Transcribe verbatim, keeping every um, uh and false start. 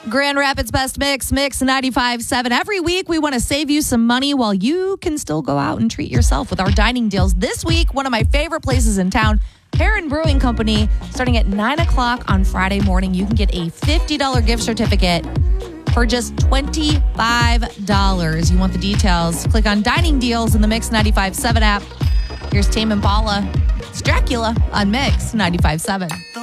Grand Rapids Best Mix, Mix ninety-five point seven. Every week, we want to save you some money while you can still go out and treat yourself with our dining deals. This week, one of my favorite places in town, Heron Brewing Company, starting at nine o'clock on Friday morning. You can get a fifty dollars gift certificate for just twenty-five dollars. You want the details? Click on Dining Deals in the Mix ninety-five point seven app. Here's Tame Impala. It's Dracula on Mix ninety-five point seven.